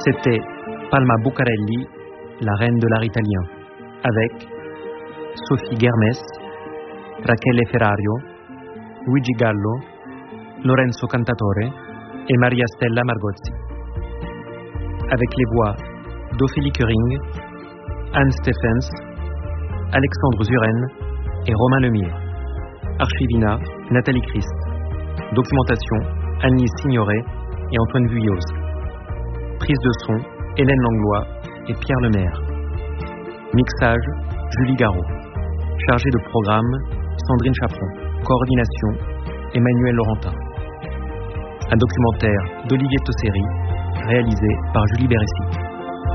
C'était Palma Bucarelli, la reine de l'art italien, avec Sophie Guermes, Rachele Ferrario, Luigi Gallo, Lorenzo Cantatore et Maria Stella Margozzi. Avec les voix d'Ophélie Curing, Anne Stephens, Alexandre Zuren et Romain Lemire. Archivina, Nathalie Christ. Documentation, Anne-Lise Signoret et Antoine Vuilloz. Prise de son, Hélène Langlois et Pierre Lemaire. Mixage, Julie Garot. Chargée de programme, Sandrine Chaperon. Coordination, Emmanuel Laurentin. Un documentaire d'Olivier Tosseri, réalisé par Julie Bérécy.